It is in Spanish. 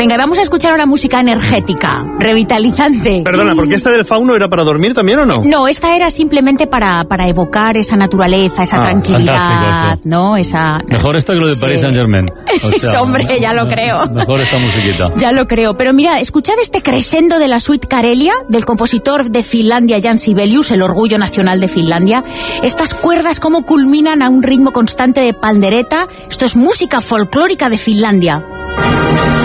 Venga, vamos a escuchar una música energética, revitalizante. Perdona, ¿porque esta del fauno era para dormir también o no? No, esta era simplemente para evocar esa naturaleza, esa tranquilidad, ¿no? Mejor esta que lo de Paris Saint-Germain. Hombre, ya lo creo. Mejor esta musiquita. Ya lo creo. Pero mira, escuchad este crescendo de la suite Karelia, del compositor de Finlandia, Jan Sibelius, el orgullo nacional de Finlandia. Estas cuerdas cómo culminan a un ritmo constante de pandereta. Esto es música folclórica de Finlandia.